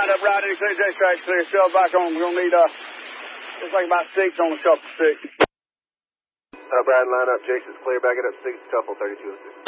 lined up right in. CJ track clear. Shell back on. We're going to need, looks like about 6 on the couple 6. Brad, line up. Jason's clear. Back it up 6, couple 3206.